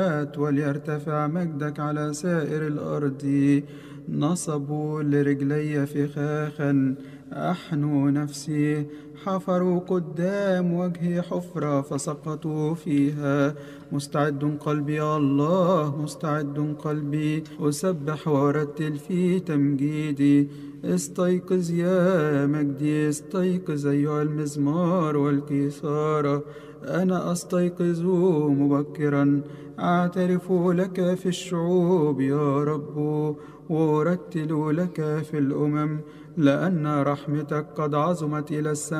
وليرتفع مجدك على سائر الأرض. نصبوا لرجلي فخاخا أحنوا نفسي، حفروا قدام وجهي حفرة فسقطوا فيها. مستعد قلبي يا الله، مستعد قلبي، أسبح وأرتل في تمجيدي. استيقظ يا مجدي، استيقظ أيها المزمار والكيثارة. أنا أستيقظ مبكرا، أعترف لك في الشعوب يا رب، وأرتل لك في الأمم، لأن رحمتك قد عظمت إلى السماء.